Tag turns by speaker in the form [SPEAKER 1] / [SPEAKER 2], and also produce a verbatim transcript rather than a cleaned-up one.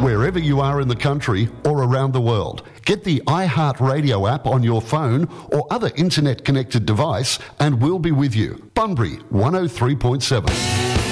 [SPEAKER 1] wherever you are in the country or around the world. Get the iHeartRadio app on your phone or other internet-connected device and we'll be with you. Bunbury one oh three point seven.